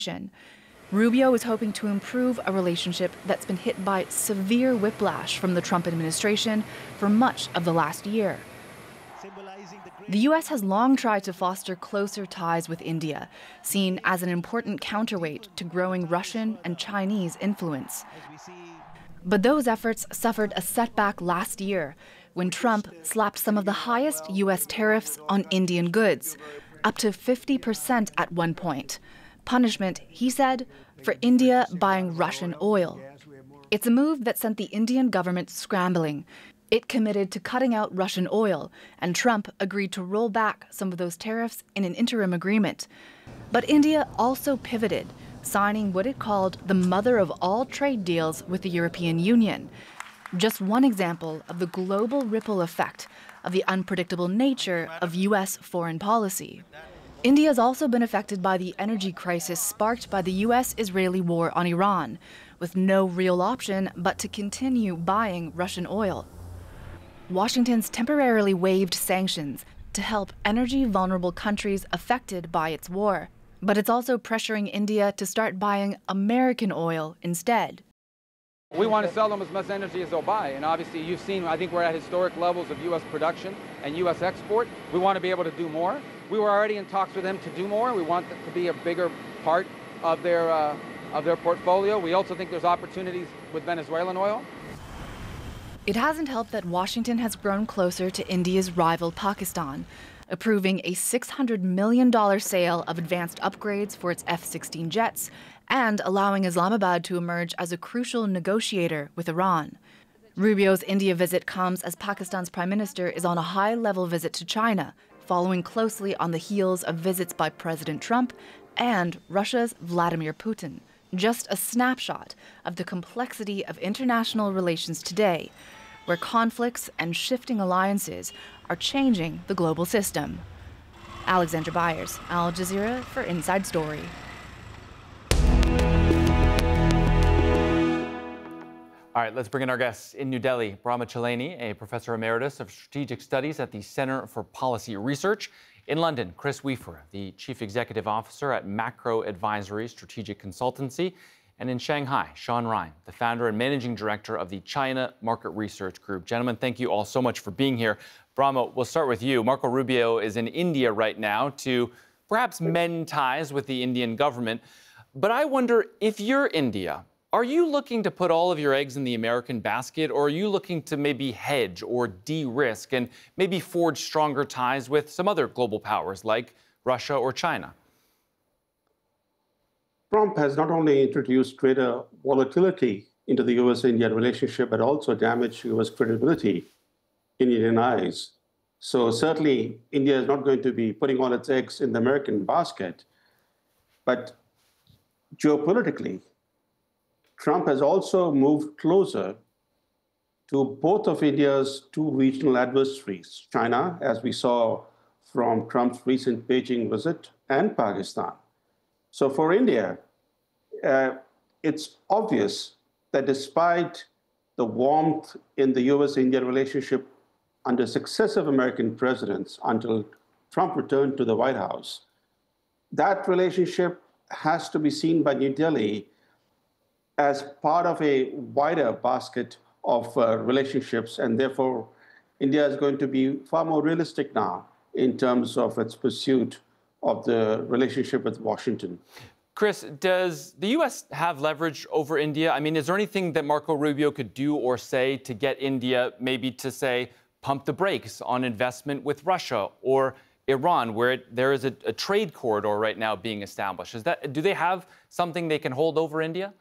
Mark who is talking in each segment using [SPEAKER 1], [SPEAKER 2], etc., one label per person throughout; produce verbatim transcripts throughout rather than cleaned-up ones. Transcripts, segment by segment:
[SPEAKER 1] Rubio is hoping to improve a relationship that's been hit by severe whiplash from the Trump administration for much of the last year. The U S has long tried to foster closer ties with India, seen as an important counterweight to growing Russian and Chinese influence. But those efforts suffered a setback last year when Trump slapped some of the highest U S tariffs on Indian goods, up to fifty percent at one point. Punishment, he said, for India buying Russian oil. It's a move that sent the Indian government scrambling. It committed to cutting out Russian oil, and Trump agreed to roll back some of those tariffs in an interim agreement. But India also pivoted, signing what it called the mother of all trade deals with the European Union. Just one example of the global ripple effect of the unpredictable nature of U S foreign policy. India has also been affected by the energy crisis sparked by the U S-Israeli war on Iran, with no real option but to continue buying Russian oil. Washington's temporarily waived sanctions to help energy-vulnerable countries affected by its war. But it's also pressuring India to start buying American oil instead.
[SPEAKER 2] We want to sell them as much energy as they'll buy. And obviously, you've seen, I think we're at historic levels of U S production and U S export. We want to be able to do more. We were already in talks with them to do more. We want that to be a bigger part of their, uh, of their portfolio. We also think there's opportunities with Venezuelan oil.
[SPEAKER 1] It hasn't helped that Washington has grown closer to India's rival Pakistan, approving a six hundred million dollars sale of advanced upgrades for its F sixteen jets and allowing Islamabad to emerge as a crucial negotiator with Iran. Rubio's India visit comes as Pakistan's prime minister is on a high-level visit to China, following closely on the heels of visits by President Trump and Russia's Vladimir Putin. Just a snapshot of the complexity of international relations today, where conflicts and shifting alliances are changing the global system. Alexandra Byers, Al Jazeera for Inside Story.
[SPEAKER 3] All right, let's bring in our guests in New Delhi. Brahma Chelani, a professor emeritus of strategic studies at the Center for Policy Research. In London, Chris Weafer, the chief executive officer at Macro Advisory Strategic Consultancy. And in Shanghai, Sean Ryan, the founder and managing director of the China Market Research Group. Gentlemen, thank you all so much for being here. Brahma, we'll start with you. Marco Rubio is in India right now to perhaps mend ties with the Indian government. But I wonder, if you're India, are you looking to put all of your eggs in the American basket, or are you looking to maybe hedge or de-risk and maybe forge stronger ties with some other global powers like Russia or China?
[SPEAKER 4] Trump has not only introduced greater volatility into the U S-India relationship, but also damaged U S credibility in Indian eyes. So certainly, India is not going to be putting all its eggs in the American basket. But geopolitically, Trump has also moved closer to both of India's two regional adversaries, China, as we saw from Trump's recent Beijing visit, and Pakistan. So for India, uh, it's obvious that despite the warmth in the U S-India relationship under successive American presidents until Trump returned to the White House, that relationship has to be seen by New Delhi as part of a wider basket of uh, relationships, and therefore India is going to be far more realistic now in terms of its pursuit of the relationship with Washington.
[SPEAKER 3] Chris, does the U S have leverage over India? I mean, is there anything that Marco Rubio could do or say to get India maybe to say, pump the brakes on investment with Russia or Iran, where it, there is a, a trade corridor right now being established? Is that, do they have something they can hold over India?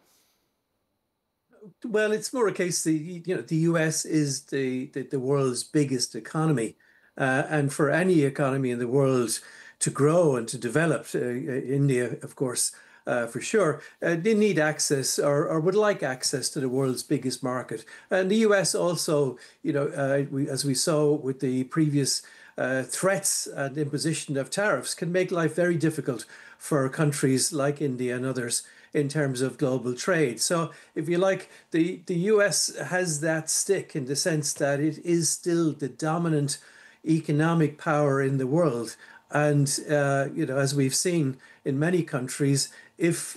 [SPEAKER 5] Well, it's more a case the you know the U S is the the, the world's biggest economy, uh, and for any economy in the world to grow and to develop, uh, India, of course, uh, for sure, uh, they need access or, or would like access to the world's biggest market. And the U S also, you know, uh, we, as we saw with the previous uh, threats and imposition of tariffs, can make life very difficult for countries like India and others in terms of global trade. So if you like, the, the U S has that stick in the sense that it is still the dominant economic power in the world. And, uh, you know, as we've seen in many countries, if